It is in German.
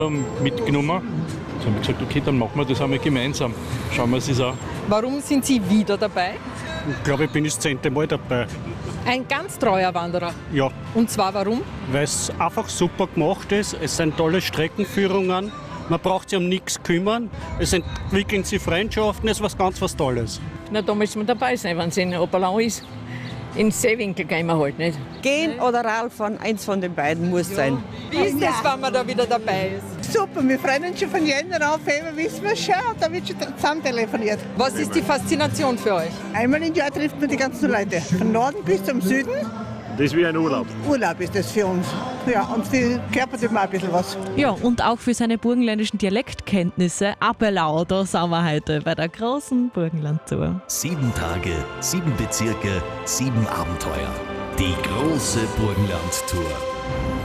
mitgenommen. Jetzt haben wir gesagt, okay, dann machen wir das einmal gemeinsam. Schauen wir es uns an. Warum sind Sie wieder dabei? Ich glaube, ich bin das 10. Mal dabei. Ein ganz treuer Wanderer. Ja, Und zwar warum? weil es einfach super gemacht ist. Es sind tolle Streckenführungen. Man braucht sich um nichts kümmern. Es entwickeln sich Freundschaften. Es ist was Tolles. Na, da müssen wir dabei sein, wenn es in Oberlau ist. In Seewinkel gehen wir halt nicht. Gehen oder Radfahren, eins von den beiden muss sein. Wie ist das, wenn man da wieder dabei ist? Super, wir freuen uns schon von Jänner auf, wissen wir schon, da wird schon zusammen telefoniert. Was ist die Faszination für euch? Einmal im Jahr trifft man die ganzen Leute, von Norden bis zum Süden. Das ist wie ein Urlaub. Urlaub ist das für uns. Ja, und für Körper tut man ein bisschen was. Ja, und auch für seine burgenländischen Dialektkenntnisse Apelau, da sind wir heute bei der großen Burgenlandtour. 7 Tage, 7 Bezirke, 7 Abenteuer. Die große Burgenlandtour.